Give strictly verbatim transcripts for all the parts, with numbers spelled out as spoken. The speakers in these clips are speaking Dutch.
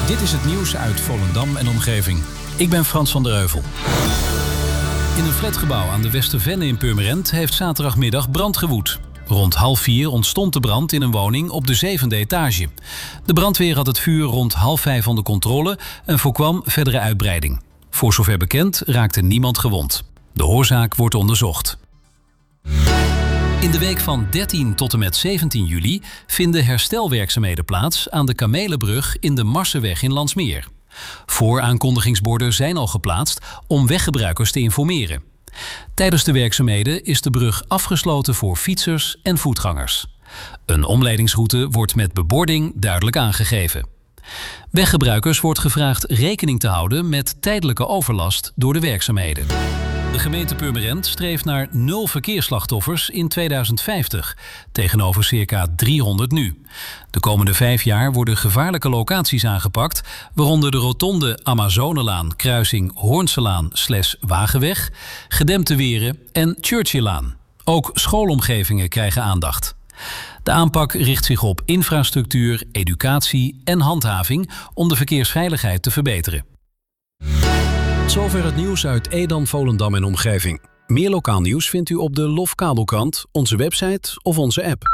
Dit is het nieuws uit Volendam en omgeving. Ik ben Frans van der Heuvel. In een flatgebouw aan de Westervenne in Purmerend heeft zaterdagmiddag brand gewoed. Rond half vier ontstond de brand in een woning op de zevende etage. De brandweer had het vuur rond half vijf onder controle en voorkwam verdere uitbreiding. Voor zover bekend raakte niemand gewond. De oorzaak wordt onderzocht. In de week van dertien tot en met zeventien juli vinden herstelwerkzaamheden plaats aan de Kamelenbrug in de Marsenweg in Landsmeer. Vooraankondigingsborden zijn al geplaatst om weggebruikers te informeren. Tijdens de werkzaamheden is de brug afgesloten voor fietsers en voetgangers. Een omleidingsroute wordt met bebording duidelijk aangegeven. Weggebruikers wordt gevraagd rekening te houden met tijdelijke overlast door de werkzaamheden. De gemeente Purmerend streeft naar nul verkeersslachtoffers in tweeduizend vijftig, tegenover circa driehonderd nu. De komende vijf jaar worden gevaarlijke locaties aangepakt, waaronder de rotonde Amazonelaan, kruising Hoornselaan slash Wagenweg, gedempte weren en Churchillaan. Ook schoolomgevingen krijgen aandacht. De aanpak richt zich op infrastructuur, educatie en handhaving om de verkeersveiligheid te verbeteren. Zover het nieuws uit Edam, Volendam en omgeving. Meer lokaal nieuws vindt u op de Lof Kabelkrant, onze website of onze app.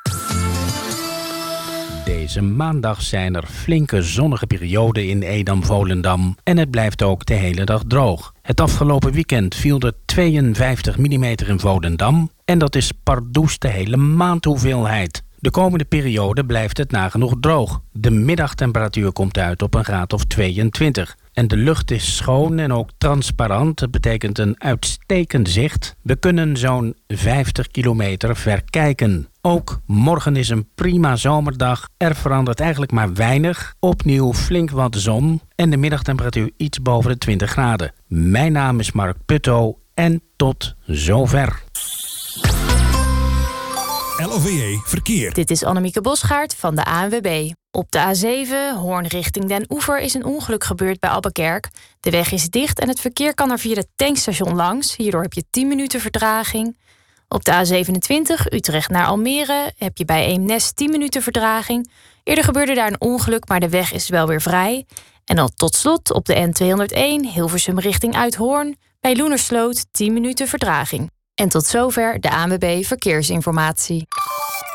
Deze maandag zijn er flinke zonnige perioden in Edam-Volendam en het blijft ook de hele dag droog. Het afgelopen weekend viel er tweeënvijftig millimeter in Volendam en dat is pardoes de hele maand hoeveelheid. De komende periode blijft het nagenoeg droog. De middagtemperatuur komt uit op een graad of tweeëntwintig. En de lucht is schoon en ook transparant. Dat betekent een uitstekend zicht. We kunnen zo'n vijftig kilometer verkijken. Ook morgen is een prima zomerdag. Er verandert eigenlijk maar weinig. Opnieuw flink wat zon en de middagtemperatuur iets boven de twintig graden. Mijn naam is Mark Putto en tot zover. L O V E Verkeer. Dit is Annemieke Bosgaard van de A N W B. Op de A zeven, Hoorn richting Den Oever, is een ongeluk gebeurd bij Abbekerk. De weg is dicht en het verkeer kan er via het tankstation langs. Hierdoor heb je tien minuten vertraging. Op de A zevenentwintig, Utrecht naar Almere, heb je bij Eemnes tien minuten vertraging. Eerder gebeurde daar een ongeluk, maar de weg is wel weer vrij. En dan tot slot op de N tweehonderdéén, Hilversum richting Uithoorn, bij Loenersloot tien minuten vertraging. En tot zover de A N W B Verkeersinformatie.